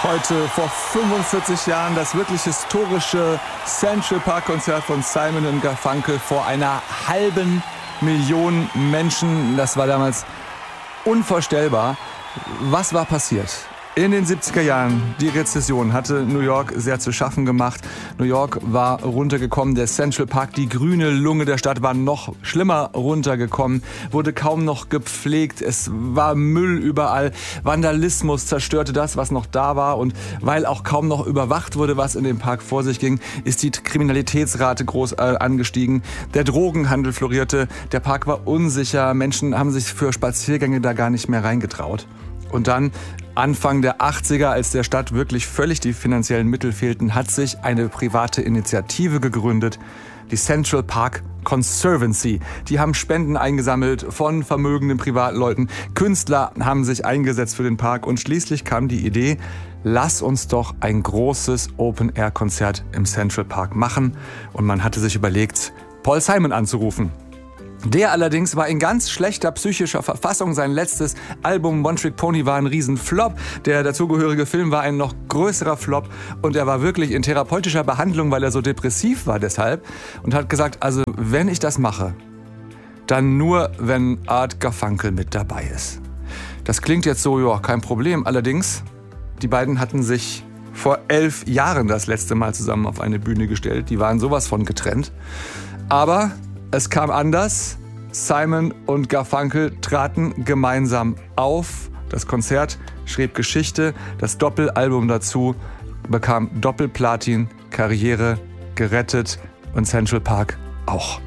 Heute vor 45 Jahren das wirklich historische Central Park Konzert von Simon & Garfunkel vor einer halben Million Menschen. Das war damals unvorstellbar. Was war passiert? In den 70er Jahren, die Rezession hatte New York sehr zu schaffen gemacht. New York war runtergekommen, der Central Park, die grüne Lunge der Stadt, war noch schlimmer runtergekommen, wurde kaum noch gepflegt, es war Müll überall, Vandalismus zerstörte das, was noch da war, und weil auch kaum noch überwacht wurde, was in dem Park vor sich ging, ist die Kriminalitätsrate groß angestiegen, der Drogenhandel florierte, der Park war unsicher, Menschen haben sich für Spaziergänge da gar nicht mehr reingetraut. Und dann, Anfang der 80er, als der Stadt wirklich völlig die finanziellen Mittel fehlten, hat sich eine private Initiative gegründet, die Central Park Conservancy. Die haben Spenden eingesammelt von vermögenden Privatleuten. Künstler haben sich eingesetzt für den Park und schließlich kam die Idee, lass uns doch ein großes Open-Air-Konzert im Central Park machen. Und man hatte sich überlegt, Paul Simon anzurufen. Der allerdings war in ganz schlechter psychischer Verfassung. Sein letztes Album One Trick Pony war ein Riesenflop. Der dazugehörige Film war ein noch größerer Flop. Und er war wirklich in therapeutischer Behandlung, weil er so depressiv war deshalb. Und hat gesagt, also wenn ich das mache, dann nur, wenn Art Garfunkel mit dabei ist. Das klingt jetzt so, ja, kein Problem. Allerdings, die beiden hatten sich vor 11 Jahren das letzte Mal zusammen auf eine Bühne gestellt. Die waren sowas von getrennt. Aber es kam anders. Simon und Garfunkel traten gemeinsam auf. Das Konzert schrieb Geschichte. Das Doppelalbum dazu bekam Doppelplatin, Karriere gerettet und Central Park auch.